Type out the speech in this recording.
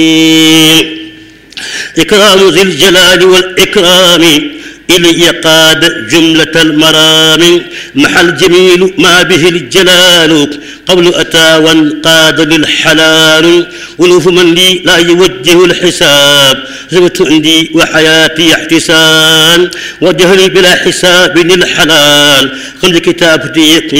إكرام ذي الجلال والإكرام إلي قاد جملة المرام محل جميل ما به الجلال قبل أتى وانقاد للحلال ولوف من لي لا يوجه الحساب زمت عندي وحياتي احتسان وجهري بلا حساب للحلال خلي كتابتي